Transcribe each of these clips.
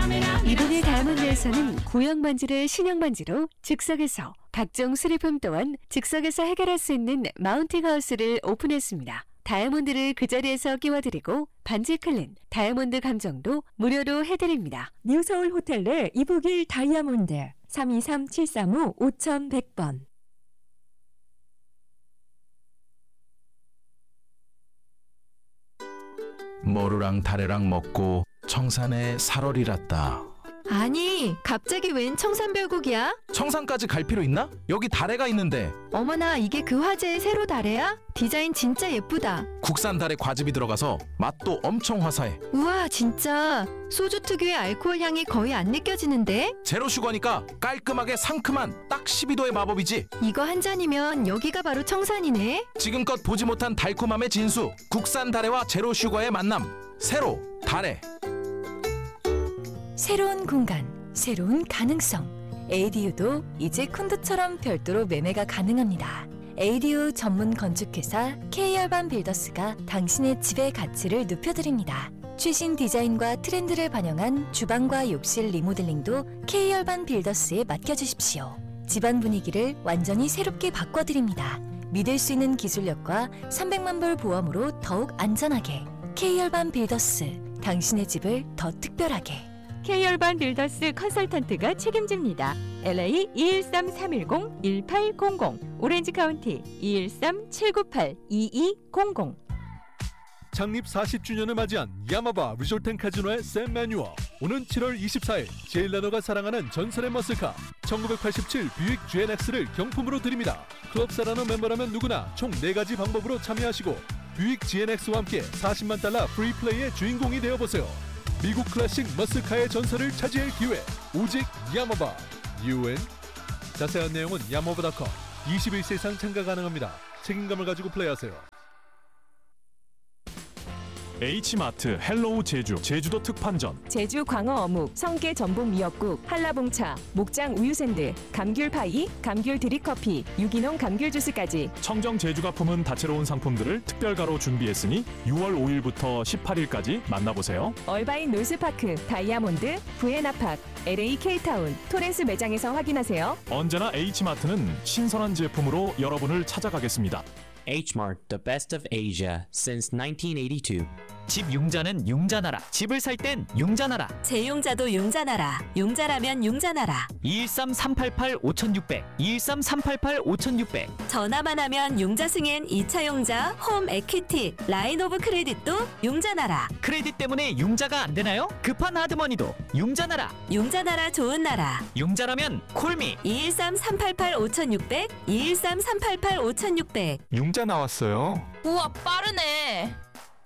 이북의 다이아몬드에서는 구형 반지를 신형 반지로 즉석에서, 각종 수리품 또한 즉석에서 해결할 수 있는 마운팅 하우스를 오픈했습니다. 다이아몬드를 그 자리에서 끼워드리고 반지 클린, 다이아몬드 감정도 무료로 해드립니다. 뉴서울 호텔 내 이북일 다이아몬드 323-735-5100번. 모루랑 다래랑 먹고 청산에 살얼이랐다. 아니, 갑자기 웬 청산별곡이야? 청산까지 갈 필요 있나? 여기 다래가 있는데. 어머나, 이게 그 화제의 세로 다래야? 디자인 진짜 예쁘다. 국산 다래 과즙이 들어가서 맛도 엄청 화사해. 우와, 진짜 소주 특유의 알코올 향이 거의 안 느껴지는데? 제로 슈거니까 깔끔하게 상큼한 딱 12도의 마법이지. 이거 한 잔이면 여기가 바로 청산이네. 지금껏 보지 못한 달콤함의 진수, 국산 다래와 제로 슈거의 만남. 세로 다래. 새로운 공간, 새로운 가능성. ADU도 이제 콘도처럼 별도로 매매가 가능합니다. ADU 전문 건축회사 K열반 빌더스가 당신의 집의 가치를 높여드립니다. 최신 디자인과 트렌드를 반영한 주방과 욕실 리모델링도 K열반 빌더스에 맡겨주십시오. 집안 분위기를 완전히 새롭게 바꿔드립니다. 믿을 수 있는 기술력과 300만 불 보험으로 더욱 안전하게. K열반 빌더스, 당신의 집을 더 특별하게. K열반 빌더스 컨설턴트가 책임집니다. LA 213-310-1800, 오렌지 카운티 213-798-2200. 창립 40주년을 맞이한 야마바 리조트앤카지노의 샘 매뉴어. 오는 7월 24일 제일라노가 사랑하는 전설의 머슬카 1987 뷰익 GNX를 경품으로 드립니다. 클럽 사라노 멤버라면 누구나 총 4가지 방법으로 참여하시고 뷰익 GNX와 함께 40만 달러 프리플레이의 주인공이 되어보세요. 미국 클래식 머슬카의 전설을 차지할 기회, 오직 야마바. UN. 자세한 내용은 야마바.com. 21세 이상 참가 가능합니다. 책임감을 가지고 플레이하세요. H마트 헬로우 제주 제주도 특판전. 제주 광어 어묵, 성게 전복 미역국, 한라봉차, 목장 우유샌드, 감귤 파이, 감귤 드립커피, 유기농 감귤 주스까지. 청정 제주가 품은 다채로운 상품들을 특별가로 준비했으니 6월 5일부터 18일까지 만나보세요. 얼바인 놀스파크, 다이아몬드, 부에나팍, LA K타운, 토렌스 매장에서 확인하세요. 언제나 H마트는 신선한 제품으로 여러분을 찾아가겠습니다. H-Mart, the best of Asia since 1982. 집 융자는 융자나라. 집을 살 땐 융자나라. 재융자도 융자나라. 융자라면 융자나라. 213-388-5600, 213-388-5600. 전화만 하면 융자 승인 2차 융자, 홈 에퀴티, 라인 오브 크레딧도 융자나라. 크레딧 때문에 융자가 안 되나요? 급한 하드머니도 융자나라. 융자나라 좋은 나라. 융자라면 콜미. 213-388-5600, 213-388-5600. 융자 나왔어요. 우와, 빠르네.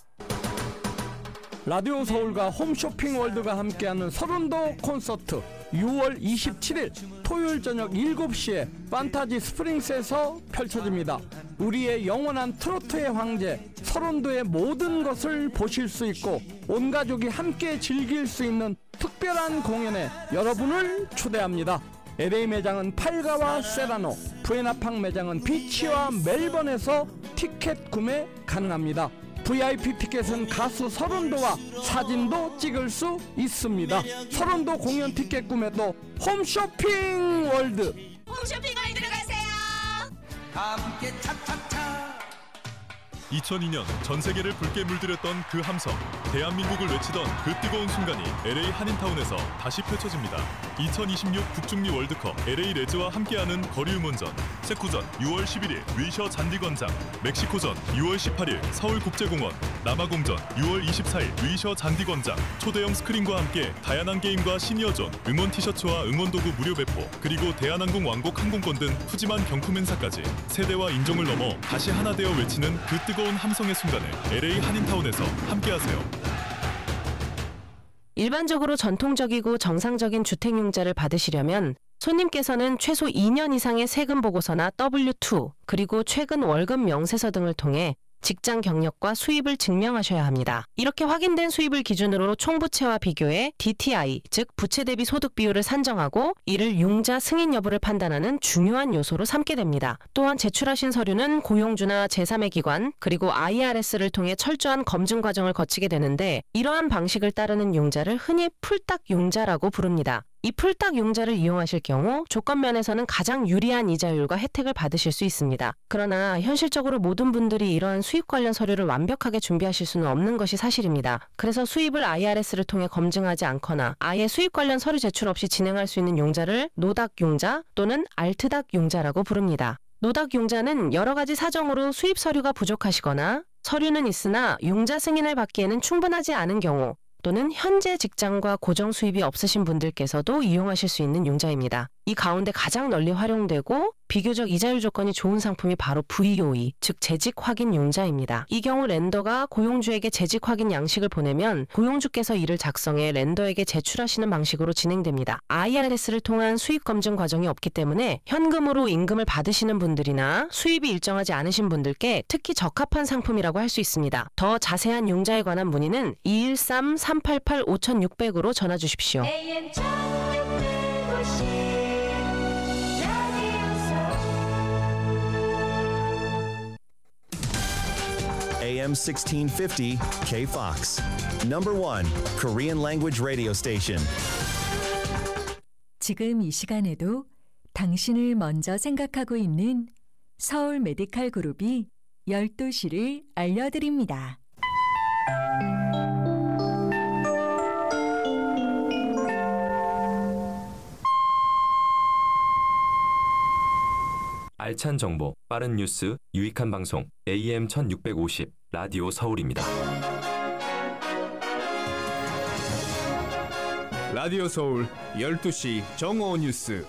라디오 서울과 홈쇼핑 월드가 함께하는 서른도 콘서트 6월 27일 토요일 저녁 7시에 판타지 스프링스에서 펼쳐집니다. 우리의 영원한 트로트의 황제 서른도의 모든 것을 보실 수 있고 온 가족이 함께 즐길 수 있는 특별한 공연에 여러분을 초대합니다. LA 매장은 팔가와 세라노, 부에나팍 매장은 비치와 멜번에서 티켓 구매 가능합니다. VIP 티켓은 가수 서른도와 사진도 찍을 수 있습니다. 서른도 공연 티켓 구매도 홈쇼핑 월드. 홈쇼핑 월드로 가세요. 함께 차차차. 2002년 전 세계를 붉게 물들였던 그 함성, 대한민국을 외치던 그 뜨거운 순간이 LA 한인타운에서 다시 펼쳐집니다. 2026 북중미 월드컵 LA 레즈와 함께하는 거리응원전, 체코전 6월 11일 위셔 잔디광장, 멕시코전 6월 18일 서울국제공원, 남아공전 6월 24일 위셔 잔디광장. 초대형 스크린과 함께 다양한 게임과 시니어존, 응원 티셔츠와 응원도구 무료 배포, 그리고 대한항공 왕복 항공권 등 푸짐한 경품 행사까지 세대와 인종을 넘어 다시 하나 되어 외치는 그 뜨거운 함성의 순간을 LA 한인타운에서 함께하세요. 일반적으로 전통적이고 정상적인 주택융자를 받으시려면 손님께서는 최소 2년 이상의 세금 보고서나 W2 그리고 최근 월급 명세서 등을 통해 직장 경력과 수입을 증명하셔야 합니다. 이렇게 확인된 수입을 기준으로 총부채와 비교해 DTI, 즉 부채 대비 소득 비율을 산정하고 이를 융자 승인 여부를 판단하는 중요한 요소로 삼게 됩니다. 또한 제출하신 서류는 고용주나 제3의 기관 그리고 IRS를 통해 철저한 검증 과정을 거치게 되는데 이러한 방식을 따르는 융자를 흔히 풀딱 융자라고 부릅니다. 이 풀딱 융자를 이용하실 경우 조건면에서는 가장 유리한 이자율과 혜택을 받으실 수 있습니다. 그러나 현실적으로 모든 분들이 이러한 수입 관련 서류를 완벽하게 준비하실 수는 없는 것이 사실입니다. 그래서 수입을 IRS를 통해 검증하지 않거나 아예 수입 관련 서류 제출 없이 진행할 수 있는 융자를 노닥 융자 또는 알트닥 융자라고 부릅니다. 노닥 융자는 여러 가지 사정으로 수입 서류가 부족하시거나 서류는 있으나 융자 승인을 받기에는 충분하지 않은 경우 또는 현재 직장과 고정 수입이 없으신 분들께서도 이용하실 수 있는 융자입니다. 이 가운데 가장 널리 활용되고 비교적 이자율 조건이 좋은 상품이 바로 VOE, 즉 재직 확인 융자입니다. 이 경우 렌더가 고용주에게 재직 확인 양식을 보내면 고용주께서 이를 작성해 렌더에게 제출하시는 방식으로 진행됩니다. IRS를 통한 수입 검증 과정이 없기 때문에 현금으로 임금을 받으시는 분들이나 수입이 일정하지 않으신 분들께 특히 적합한 상품이라고 할 수 있습니다. 더 자세한 융자에 관한 문의는 213-388-5600으로 전화 주십시오. AM 1650 KFOX. Number 1 Korean language radio station. 지금 이 시간에도 당신을 먼저 생각하고 있는 서울 메디칼 그룹이 12시를 알려드립니다. 알찬 정보, 빠른 뉴스, 유익한 방송 AM 1650 라디오 서울입니다. 라디오 서울 12시 정오 뉴스.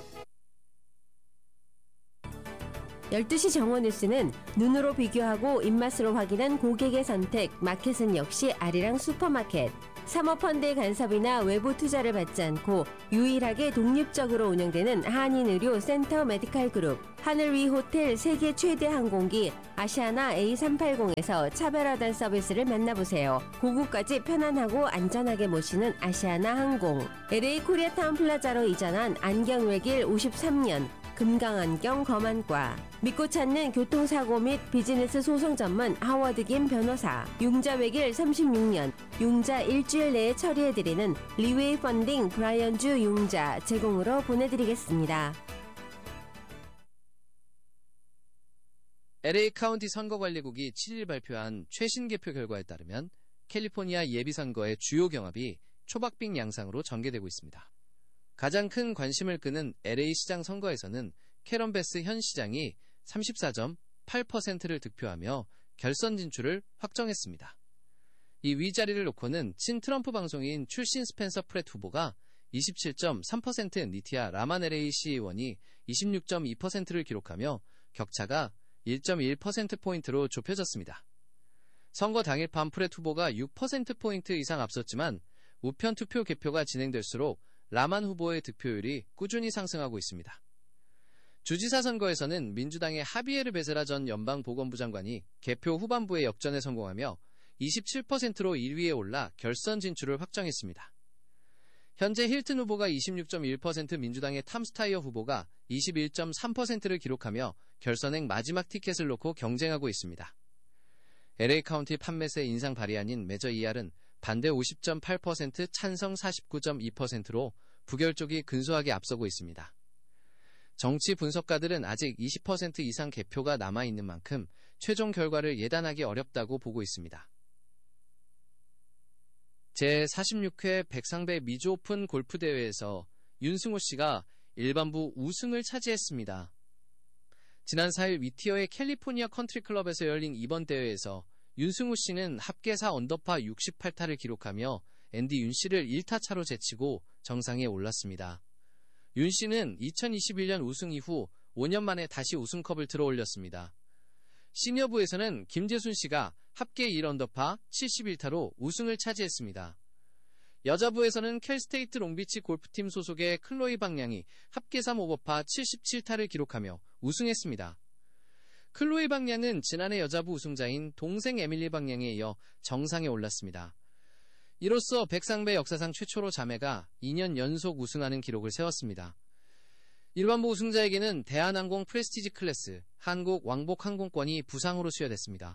12시 정오 뉴스는 눈으로 비교하고 입맛으로 확인한 고객의 선택, 마켓은 역시 아리랑 슈퍼마켓. 사모펀드의 간섭이나 외부 투자를 받지 않고 유일하게 독립적으로 운영되는 한인의료 센터 메디칼 그룹, 하늘 위 호텔 세계 최대 항공기 아시아나 A380에서 차별화된 서비스를 만나보세요. 고국까지 편안하고 안전하게 모시는 아시아나 항공, LA 코리아타운 플라자로 이전한 안경외길 53년, 금강안경 검안과, 믿고 찾는 교통사고 및 비즈니스 소송 전문 하워드 김 변호사, 융자 외길 36년, 융자 일주일 내에 처리해드리는 리웨이 펀딩 브라이언주 융자 제공으로 보내드리겠습니다. LA 카운티 선거관리국이 7일 발표한 최신 개표 결과에 따르면 캘리포니아 예비선거의 주요 경합이 초박빙 양상으로 전개되고 있습니다. 가장 큰 관심을 끄는 LA 시장 선거에서는 캐런 베스 현 시장이 34.8%를 득표하며 결선 진출을 확정했습니다. 이 위자리를 놓고는 친 트럼프 방송인 출신 스펜서 프렛 후보가 27.3%, 니티아 라만 LA 시의원이 26.2%를 기록하며 격차가 1.1%포인트로 좁혀졌습니다. 선거 당일 밤 프렛 후보가 6%포인트 이상 앞섰지만 우편 투표 개표가 진행될수록 라만 후보의 득표율이 꾸준히 상승하고 있습니다. 주지사 선거에서는 민주당의 하비에르 베세라 전 연방보건부 장관이 개표 후반부에 역전에 성공하며 27%로 1위에 올라 결선 진출을 확정했습니다. 현재 힐튼 후보가 26.1%, 민주당의 탐 스타이어 후보가 21.3%를 기록하며 결선행 마지막 티켓을 놓고 경쟁하고 있습니다. LA 카운티 판매세 인상 발의안인 메저 ER은 반대 50.8%, 찬성 49.2%로 부결 쪽이 근소하게 앞서고 있습니다. 정치 분석가들은 아직 20% 이상 개표가 남아있는 만큼 최종 결과를 예단하기 어렵다고 보고 있습니다. 제46회 백상배 미주 오픈 골프 대회에서 윤승호 씨가 일반부 우승을 차지했습니다. 지난 4일 위티어의 캘리포니아 컨트리 클럽에서 열린 이번 대회에서 윤승우 씨는 합계사 언더파 68타를 기록하며 앤디 윤 씨를 1타 차로 제치고 정상에 올랐습니다. 윤 씨는 2021년 우승 이후 5년 만에 다시 우승컵을 들어올렸습니다. 시니어부에서는 김재순 씨가 합계 1언더파 71타로 우승을 차지했습니다. 여자부에서는 캘스테이트 롱비치 골프팀 소속의 클로이 박량이 합계 3오버파 77타를 기록하며 우승했습니다. 클로이 박량은 지난해 여자부 우승자인 동생 에밀리 박량에 이어 정상에 올랐습니다. 이로써 백상배 역사상 최초로 자매가 2년 연속 우승하는 기록을 세웠습니다. 일반부 우승자에게는 대한항공 프레스티지 클래스 한국 왕복 항공권이 부상으로 수여됐습니다.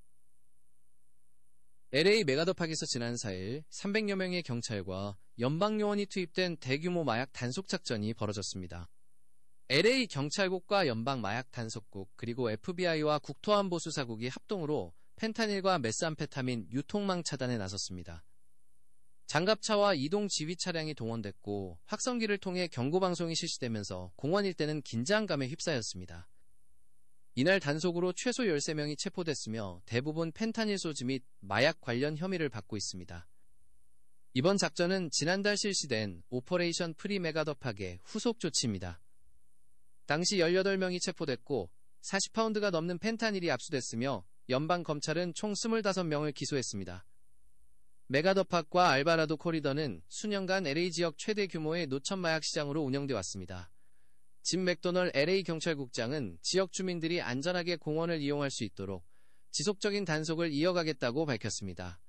LA 메가더팍에서 지난 4일 300여 명의 경찰과 연방요원이 투입된 대규모 마약 단속 작전이 벌어졌습니다. LA 경찰국과 연방 마약 단속국 그리고 FBI와 국토안보수사국이 합동으로 펜타닐과 메스암페타민 유통망 차단에 나섰습니다. 장갑차와 이동 지휘 차량이 동원됐고 확성기를 통해 경고방송이 실시되면서 공원 일대는 긴장감에 휩싸였습니다. 이날 단속으로 최소 13명이 체포됐으며 대부분 펜타닐 소지 및 마약 관련 혐의를 받고 있습니다. 이번 작전은 지난달 실시된 오퍼레이션 프리 메가더팍의 후속 조치입니다. 당시 18명이 체포됐고 40파운드가 넘는 펜타닐이 압수됐으며 연방검찰은 총 25명을 기소했습니다. 메가더팍과 알바라도 코리더는 수년간 LA 지역 최대 규모의 노천 마약 시장으로 운영돼 왔습니다. 짐 맥도널 LA 경찰국장은 지역 주민들이 안전하게 공원을 이용할 수 있도록 지속적인 단속을 이어가겠다고 밝혔습니다.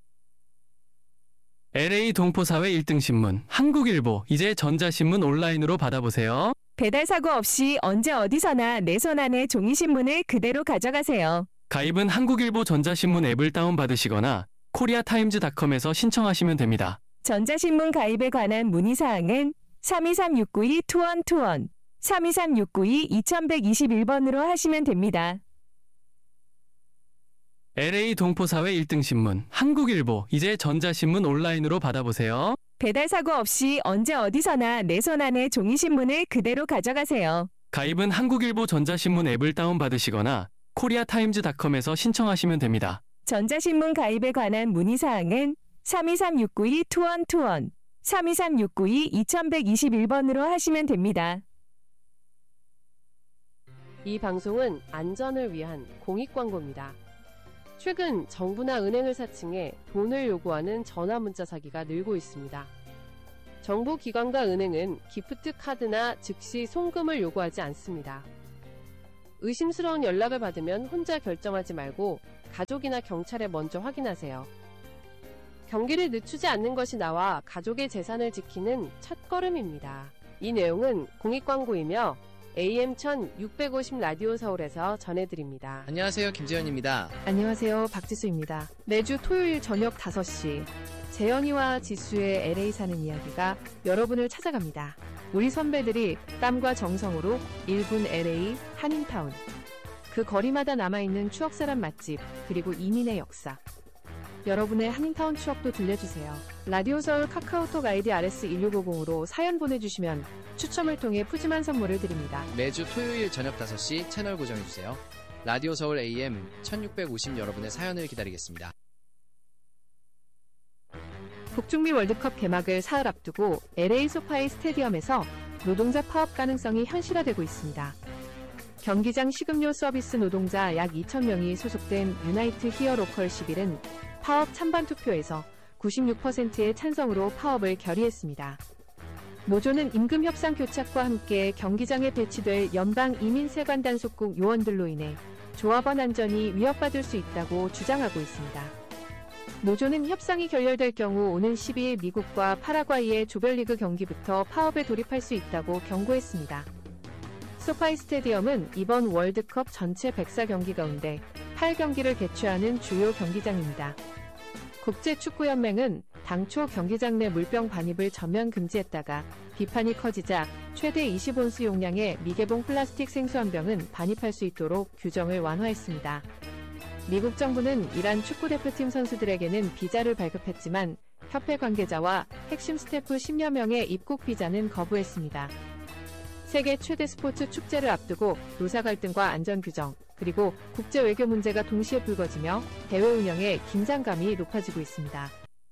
LA 동포사회 1등 신문 한국일보 이제 전자신문 온라인으로 받아보세요. 배달 사고 없이 언제 어디서나 내 손 안에 종이신문을 그대로 가져가세요. 가입은 한국일보 전자신문 앱을 다운받으시거나 코리아타임즈닷컴에서 신청하시면 됩니다. 전자신문 가입에 관한 문의사항은 323-692-2121, 323-692-2121번으로 하시면 됩니다. LA 동포사회 1등 신문 한국일보 이제 전자신문 온라인으로 받아보세요. 배달 사고 없이 언제 어디서나 내 손 안에 종이신문을 그대로 가져가세요. 가입은 한국일보 전자신문 앱을 다운받으시거나 코리아타임즈닷컴에서 신청하시면 됩니다. 전자신문 가입에 관한 문의사항은 323-692-2121, 323-692-2121번으로 하시면 됩니다. 이 방송은 안전을 위한 공익광고입니다. 최근 정부나 은행을 사칭해 돈을 요구하는 전화문자 사기가 늘고 있습니다. 정부 기관과 은행은 기프트 카드나 즉시 송금을 요구하지 않습니다. 의심스러운 연락을 받으면 혼자 결정하지 말고 가족이나 경찰에 먼저 확인하세요. 경기를 늦추지 않는 것이 나와 가족의 재산을 지키는 첫걸음입니다. 이 내용은 공익광고이며 AM 1650 라디오 서울에서 전해드립니다. 안녕하세요, 김재현입니다. 안녕하세요, 박지수입니다. 매주 토요일 저녁 5시 재현이와 지수의 LA 사는 이야기가 여러분을 찾아갑니다. 우리 선배들이 땀과 정성으로 1분 LA 한인타운, 그 거리마다 남아있는 추억사람 맛집 그리고 이민의 역사, 여러분의 한인타운 추억도 들려주세요. 라디오 서울 카카오톡 아이디 RS1650으로 사연 보내주시면 추첨을 통해 푸짐한 선물을 드립니다. 매주 토요일 저녁 5시 채널 고정해주세요. 라디오 서울 AM 1650 여러분의 사연을 기다리겠습니다. 북중미 월드컵 개막을 사흘 앞두고 LA 소파이 스테디움에서 노동자 파업 가능성이 현실화되고 있습니다. 경기장 식음료 서비스 노동자 약 2,000명이 소속된 유나이트 히어 로컬 11은 파업 찬반 투표에서 96%의 찬성으로 파업을 결의했습니다. 노조는 임금 협상 교착과 함께 경기장에 배치될 연방 이민세관 단속국 요원들로 인해 조합원 안전이 위협받을 수 있다고 주장하고 있습니다. 노조는 협상이 결렬될 경우 오는 12일 미국과 파라과이의 조별리그 경기부터 파업에 돌입할 수 있다고 경고했습니다. 소파이 스테디움은 이번 월드컵 전체 104경기 가운데 8경기를 개최하는 주요 경기장입니다. 국제축구연맹은 당초 경기장 내 물병 반입을 전면 금지했다가 비판이 커지자 최대 20온스 용량의 미개봉 플라스틱 생수 한 병은 반입할 수 있도록 규정을 완화했습니다. 미국 정부는 이란 축구대표팀 선수들에게는 비자를 발급했지만 협회 관계자와 핵심 스태프 10여 명의 입국 비자는 거부했습니다. 세계 최대 스포츠 축제를 앞두고 노사 갈등과 안전 규정, 그리고 국제 외교 문제가 동시에 불거지며 대회 운영에 긴장감이 높아지고 있습니다.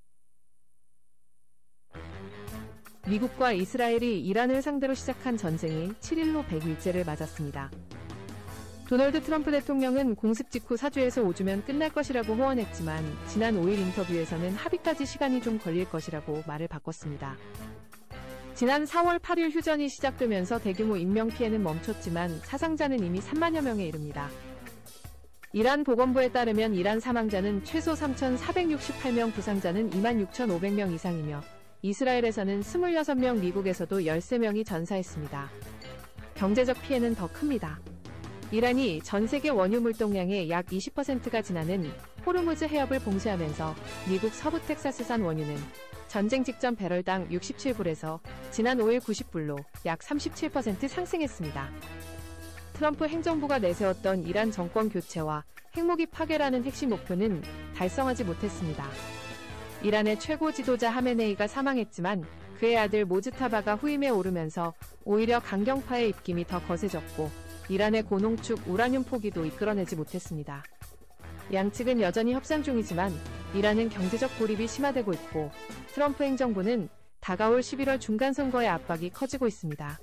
미국과 이스라엘이 이란을 상대로 시작한 전쟁이 7일로 100일째를 맞았습니다. 도널드 트럼프 대통령은 공습 직후 4주에서 5주면 끝날 것이라고 호언했지만 지난 5일 인터뷰에서는 합의까지 시간이 좀 걸릴 것이라고 말을 바꿨습니다. 지난 4월 8일 휴전이 시작되면서 대규모 인명피해는 멈췄지만 사상자는 이미 3만여 명에 이릅니다. 이란 보건부에 따르면 이란 사망자는 최소 3,468명, 부상자는 26,500명 이상이며 이스라엘에서는 26명, 미국에서도 13명이 전사했습니다. 경제적 피해는 더 큽니다. 이란이 전 세계 원유 물동량의 약 20%가 지나는 호르무즈 해협을 봉쇄하면서 미국 서부 텍사스산 원유는 전쟁 직전 배럴당 67불에서 지난 5일 90불로 약 37% 상승했습니다. 트럼프 행정부가 내세웠던 이란 정권 교체와 핵무기 파괴라는 핵심 목표는 달성하지 못했습니다. 이란의 최고 지도자 하메네이가 사망했지만 그의 아들 모즈타바가 후임에 오르면서 오히려 강경파의 입김이 더 거세졌고 이란의 고농축 우라늄 포기도 이끌어내지 못했습니다. 양측은 여전히 협상 중이지만 이란은 경제적 고립이 심화되고 있고 트럼프 행정부는 다가올 11월 중간선거의 압박이 커지고 있습니다.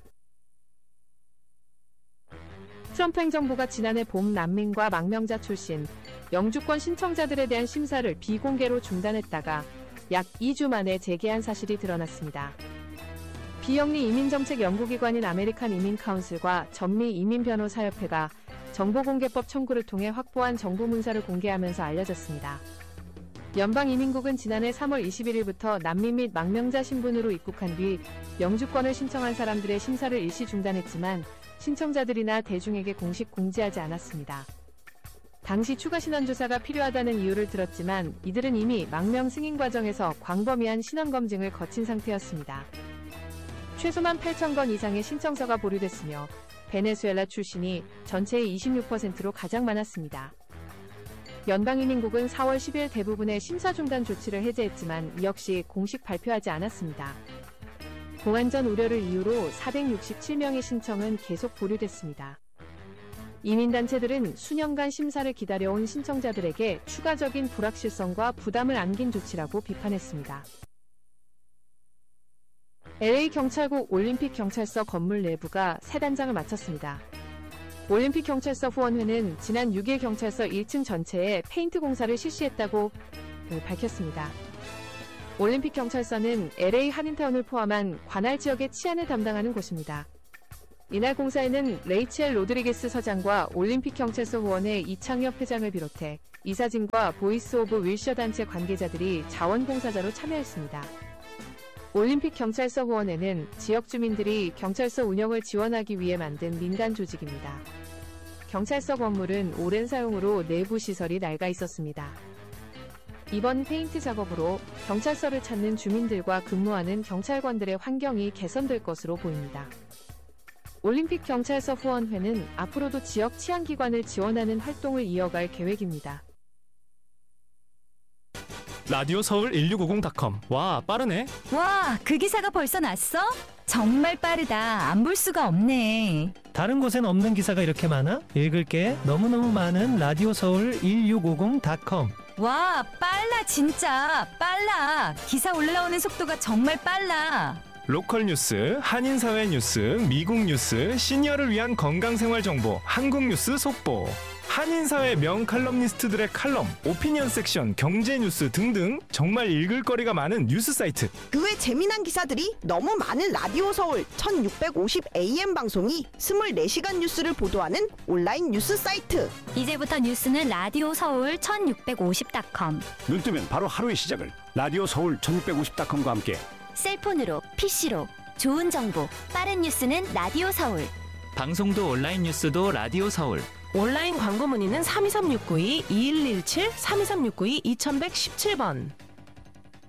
트럼프 행정부가 지난해 봄 난민과 망명자 출신, 영주권 신청자들에 대한 심사를 비공개로 중단했다가 약 2주 만에 재개한 사실이 드러났습니다. 비영리 이민정책 연구기관인 아메리칸 이민카운슬과 전미 이민변호사협회가 정보공개법 청구를 통해 확보한 정보 문서를 공개하면서 알려졌습니다. 연방이민국은 지난해 3월 21일부터 난민 및 망명자 신분으로 입국한 뒤 영주권을 신청한 사람들의 심사를 일시 중단했지만 신청자들이나 대중에게 공식 공지하지 않았습니다. 당시 추가 신원 조사가 필요하다는 이유를 들었지만 이들은 이미 망명 승인 과정에서 광범위한 신원 검증을 거친 상태였습니다. 최소만 8,000건 이상의 신청서가 보류됐으며 베네수엘라 출신이 전체의 26%로 가장 많았습니다. 연방이민국은 4월 10일 대부분의 심사 중단 조치를 해제했지만 이 역시 공식 발표하지 않았습니다. 공안전 우려를 이유로 467명의 신청은 계속 보류됐습니다. 이민단체들은 수년간 심사를 기다려온 신청자들에게 추가적인 불확실성과 부담을 안긴 조치라고 비판했습니다. LA경찰국 올림픽경찰서 건물 내부가 새 단장을 마쳤습니다. 올림픽경찰서 후원회는 지난 6일 경찰서 1층 전체에 페인트 공사를 실시했다고 밝혔습니다. 올림픽경찰서는 LA 한인타운을 포함한 관할 지역의 치안을 담당하는 곳입니다. 이날 공사에는 레이첼 로드리게스 서장과 올림픽경찰서 후원회 이창엽 회장을 비롯해 이사진과 보이스 오브 윌셔 단체 관계자들이 자원봉사자로 참여했습니다. 올림픽경찰서 후원회는 지역 주민들이 경찰서 운영을 지원하기 위해 만든 민간 조직입니다. 경찰서 건물은 오랜 사용으로 내부 시설이 낡아 있었습니다. 이번 페인트 작업으로 경찰서를 찾는 주민들과 근무하는 경찰관들의 환경이 개선될 것으로 보입니다. 올림픽경찰서 후원회는 앞으로도 지역 치안기관을 지원하는 활동을 이어갈 계획입니다. 라디오 서울 1650.com. 와, 빠르네. 와, 그 기사가 벌써 났어? 정말 빠르다. 안 볼 수가 없네. 다른 곳엔 없는 기사가 이렇게 많아? 읽을게. 너무너무 많은 라디오 서울 1650.com. 와, 빨라 진짜. 빨라. 기사 올라오는 속도가 정말 빨라. 로컬 뉴스, 한인사회 뉴스, 미국 뉴스, 시니어를 위한 건강생활 정보, 한국 뉴스 속보, 한인사회 명칼럼니스트들의 칼럼, 오피니언 섹션, 경제 뉴스 등등 정말 읽을 거리가 많은 뉴스 사이트. 그 외 재미난 기사들이 너무 많은 라디오 서울 1650 AM 방송이 24시간 뉴스를 보도하는 온라인 뉴스 사이트. 이제부터 뉴스는 라디오 서울 1650.com. 눈 뜨면 바로 하루의 시작을 라디오 서울 1650.com과 함께 셀폰으로, PC로 좋은 정보, 빠른 뉴스는 라디오 서울. 방송도 온라인 뉴스도 라디오 서울. 온라인 광고 문의는 323-692-2117, 323-692-2117번.